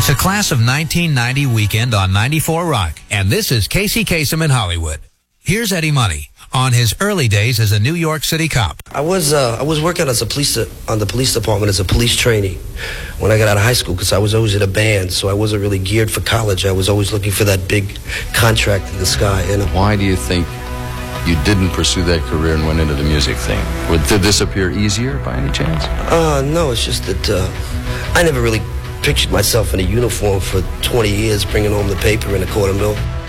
It's a class of 1990 weekend on 94 Rock, and this is Casey Kasem in Hollywood. Here's Eddie Money on his early days as a New York City cop. I was working as on the police department as a police trainee when I got out of high school because I was always in a band, so I wasn't really geared for college. I was always looking for that big contract in the sky. And why do you think you didn't pursue that career and went into the music thing? Did this appear easier by any chance? No, it's just that I never really pictured myself in a uniform for 20 years bringing home the paper in a $250,000.